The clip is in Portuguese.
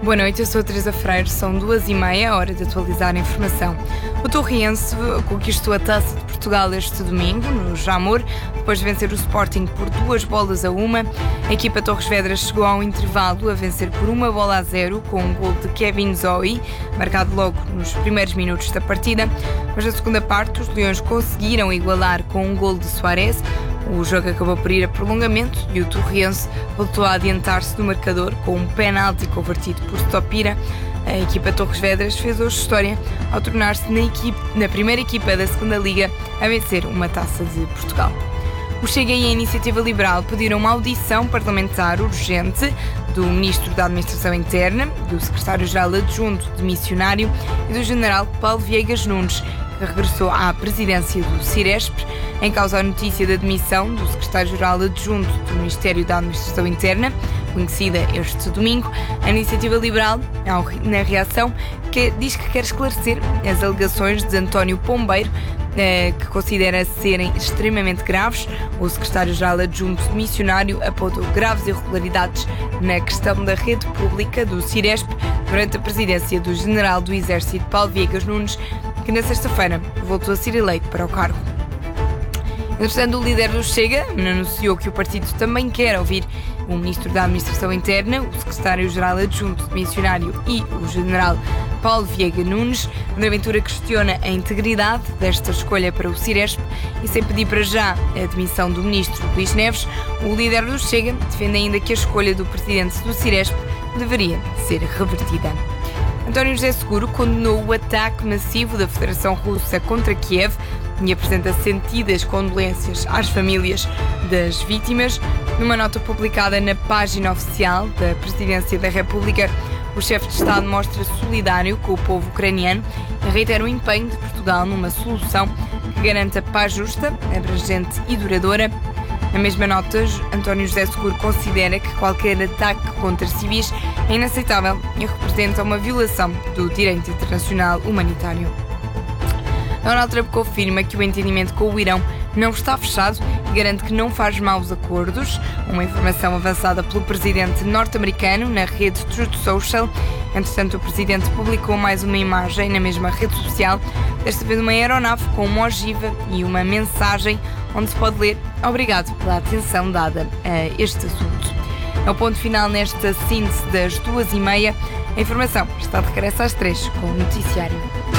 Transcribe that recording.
Boa noite, eu sou a Teresa Freire, são 2h30, hora de atualizar a informação. O Torriense conquistou a Taça de Portugal este domingo, no Jamor, depois de vencer o Sporting por 2-1. A equipa Torres Vedras chegou ao intervalo a vencer por 1-0 com um gol de Kevin Zoe, marcado logo nos primeiros minutos da partida, mas na segunda parte os Leões conseguiram igualar com um gol de Soares. O jogo acabou por ir a prolongamento e o Torriense voltou a adiantar-se no marcador com um penalti convertido por Stopira. A equipa Torres Vedras fez hoje história ao tornar-se na primeira equipa da segunda Liga a vencer uma Taça de Portugal. O Chega e a Iniciativa Liberal pediram uma audição parlamentar urgente do Ministro da Administração Interna, do Secretário-Geral Adjunto de Missionário e do General Paulo Viegas Nunes, que regressou à presidência do Ciresp. Em causa a notícia da demissão do Secretário-Geral Adjunto do Ministério da Administração Interna, conhecida este domingo, a Iniciativa Liberal, na reação, diz que quer esclarecer as alegações de António Pombeiro, que considera serem extremamente graves. O Secretário-Geral Adjunto de Missionário apontou graves irregularidades na questão da rede pública do Ciresp durante a presidência do General do Exército Paulo Viegas Nunes, que na sexta-feira voltou a ser eleito para o cargo. Entretanto, o líder do Chega anunciou que o partido também quer ouvir o Ministro da Administração Interna, o Secretário-Geral Adjunto de Missionário e o General Paulo Viegas Nunes. André Ventura questiona a integridade desta escolha para o Ciresp e, sem pedir para já a demissão do Ministro Luís Neves, o líder do Chega defende ainda que a escolha do Presidente do Ciresp deveria ser revertida. António José Seguro condenou o ataque massivo da Federação Russa contra Kiev e apresenta sentidas condolências às famílias das vítimas. Numa nota publicada na página oficial da Presidência da República, o chefe de Estado mostra-se solidário com o povo ucraniano e reitera o empenho de Portugal numa solução que garanta paz justa, abrangente e duradoura. Na mesma nota, António José Seguro considera que qualquer ataque contra civis é inaceitável e representa uma violação do direito internacional humanitário. Donald Trump confirma que o entendimento com o Irão não está fechado e garante que não faz maus acordos, uma informação avançada pelo presidente norte-americano na rede Truth Social. Entretanto, o presidente publicou mais uma imagem na mesma rede social, desta vez uma aeronave com uma ogiva e uma mensagem onde se pode ler "Obrigado pela atenção dada a este assunto". É o ponto final nesta síntese das 2h30. A informação está de regresso às 3 com o noticiário.